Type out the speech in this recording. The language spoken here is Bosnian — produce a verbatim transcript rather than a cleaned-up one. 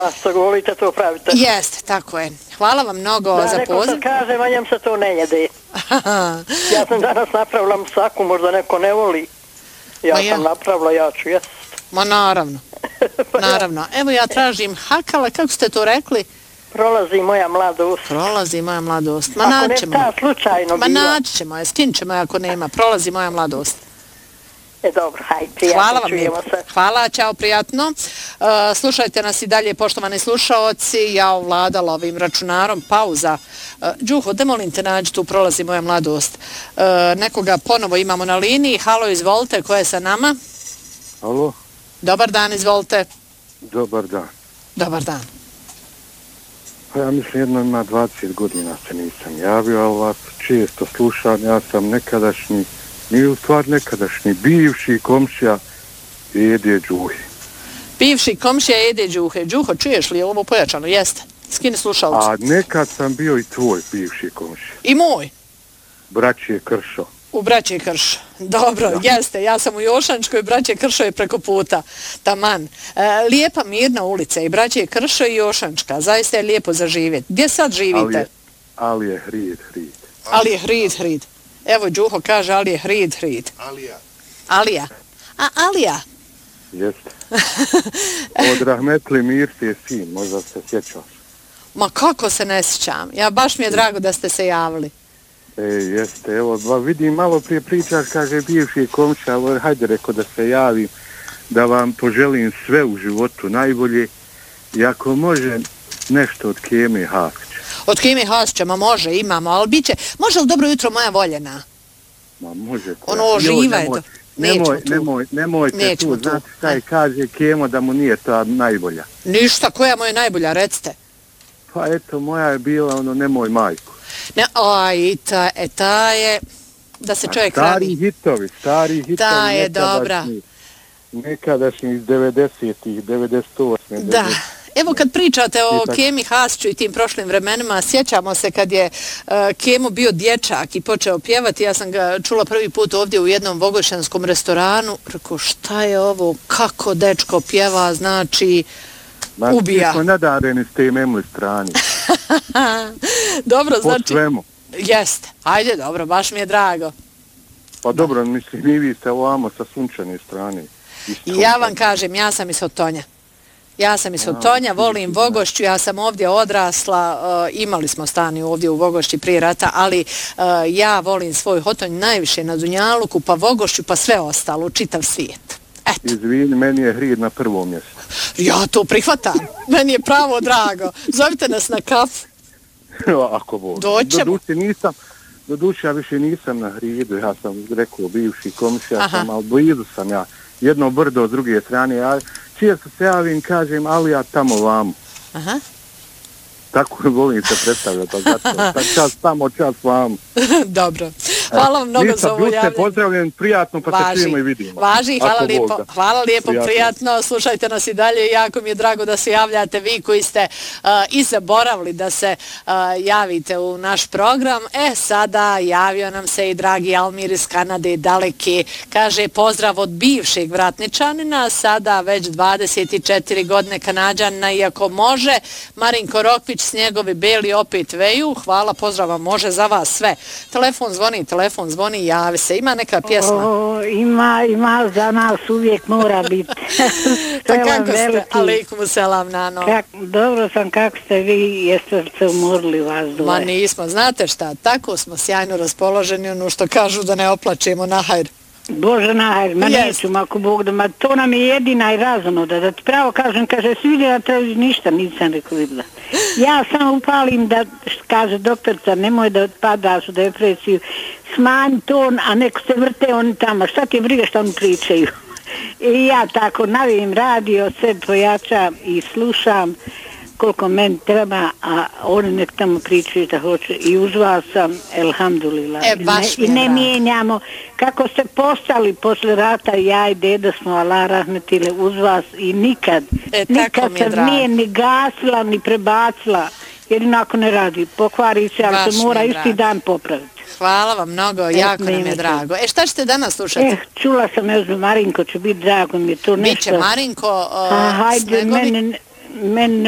A što volite, to pravite. Jeste, tako je. Hvala vam mnogo da, za poziv. Da, neko sad kaže, a njem se to ne jede. Ja sam danas napravila msaku, možda neko ne voli. Ja Ma sam ja. napravila, ja ću jest. Ma naravno. Naravno. Evo ja tražim hakala, kako ste to rekli? Prolazi moja mladost. Prolazi moja mladost. Ma ako naćemo. ne ta slučajno Ma bila. naći ćemo je, skin ćemo je ako nema. Prolazi moja mladost. E dobro, haj, prijatno, hvala vam čujemo se. Hvala, čao, prijatno. Uh, slušajte nas i dalje, poštovani slušaoci. Ja ovladala ovim računarom. Pauza. Uh, Đuho, da molim te nađi tu, prolazi moja mladost. Uh, nekoga ponovo imamo na liniji. Halo, izvolite, ko je sa nama? Halo. Dobar dan, izvolite. Dobar dan. Dobar dan. Pa ja mislim jedno ima dvadeset godina se nisam javio, ali vas često slušam, ja sam nekadašnji, nije u stvar nekadašnji, bivši komšija Ede Đuhe. Bivši komšija Ede Đuhe. Đuho, čuješ li ovo pojačano? Jeste. Skini slušalcu. A nekad sam bio i tvoj bivši komšija. I moj? Braće Kršo. U Braće Kršo. Dobro, da. Jeste. Ja sam u Jošančkoj, Braće Kršo je preko puta. Taman. E, lijepa, mirna ulica i Braće Kršo i Jošančka. Zaista je lijepo za živjeti. Gdje sad živite? Ali je, ali je hrid, hrid. Ali je hrid, hrid. Evo, Đuho kaže, ali je hrid, hrid. Alija. Alija. A, Alija? Jeste. Od Rahmetli Mirti je sin, možda se sjećaš. Ma kako se ne sjećam. Ja baš mi je drago da ste se javili. E, jeste, evo, ba, vidim, malo prije pričaš, kaže bivši komšija, ali hajde reko da se javim, da vam poželim sve u životu najbolje i ako može nešto od Keme Haskića. Od Keme Haskića, ma može, imamo, ali bit će, može li dobro jutro moja voljena? Ma može. Koja. Ono živa je to. Nemoj, nemoj, nemojte Nećemo tu, znate šta je kaže Kemo da mu nije ta najbolja. Ništa, koja mu je najbolja, recite? Pa eto, moja je bila ono, nemoj majku. Ne, aj, ta, e, ta je, da se čovjek stari radi. hitovi, stari hitovi. Ta je dobra. Nekadašnji iz devedesetih, devedeset osme. Da. Evo kad pričate o Kemi Haskiću i tim prošlim vremenima, sjećamo se kad je uh, Kemo bio dječak i počeo pjevati, ja sam ga čula prvi put ovdje u jednom vogošćanskom restoranu, rekao šta je ovo, kako dečko pjeva, znači znači, ubija. Mi smo nadareni s te memli strani. Dobro, po znači... svemu. Jeste, ajde, dobro, baš mi je drago. Pa dobro, mislim, mi vi ste ovamo sa sunčane strane. Ja vam kažem, ja sam iz Hotonja. Ja sam iz Hotonja, volim Vogošću, ja sam ovdje odrasla, uh, imali smo stani ovdje u Vogošći prije rata, ali uh, ja volim svoj Hotonj najviše na Dunjaluku, pa Vogošću, pa sve ostalo, čitav svijet. Eto. Izvini, meni je hrid na prvom mjestu. Ja to prihvatam, meni je pravo drago. Zovite nas na kafu. Ako Bog. Doćemo. Doduše nisam, doduše ja više nisam na hridu, ja sam rekao bivši komšija, sam, ali blizu sam ja. Jedno brdo s druge strane, ja često se javim, kažem, ali ja tamo vamo. Aha. Tako volim se predstavljati, zato čas tamo, čas vamo. Dobro. Hvala vam mnogo za ovo javljanje. Pozdravljen, prijatno, pa se čujemo i vidimo. Važi, hvala lijepo, hvala lijepo, prijatno. prijatno. Slušajte nas i dalje, jako mi je drago da se javljate vi koji ste uh, i zaboravili da se uh, javite u naš program. E, sada javio nam se i dragi Almir iz Kanade, daleke, kaže pozdrav od bivšeg vratničanina, sada već dvadeset četiri godine Kanađana, iako može. Marinko Rokvić, Snjegovi beli opet veju, hvala, pozdrava, može za vas sve. Telefon zvoni, telefon zvoni, javi se. Ima neka pjesma? O, ima, ima, za nas uvijek mora biti. Pa kako ste? Alejkum selam, Nano. Kak, dobro sam, kako ste vi, jeste se umorili vas dvoje? Ma nismo, znate šta, tako smo sjajno raspoloženi, ono što kažu da ne oplačemo na hajr. Bože nahajr, ma yes. neću, ako Bog da, ma to nam je jedina i razonoda, da ti pravo kažem, kaže, svi vidjela treći, ništa nisam rekao vidjela. Ja samo upalim da, kaže doktorca, nemoj da padaš u depresiju, smanj ton, a neko se vrte oni tamo, šta ti je briga što oni pričaju. I ja tako navijim radio, sve pojačam i slušam koliko meni treba, a oni nek tamo pričaju da hoće. I uz vas sam, elhamdulillah. E, baš I ne mijenjamo. Kako ste postali posle rata, ja i deda smo, Allah rahmetile, uz vas i nikad, e, nikad se nije ni gasila, ni prebacila, jer inako ne radi. Pokvari se, ali baš se mora isti dan popraviti. Hvala vam mnogo, e, jako nam je drago. E, šta ćete danas slušati? Eh, čula sam, još Marinko će biti drago, mi je to nešto. Biće Marinko, uh, a, hajde, mene, mene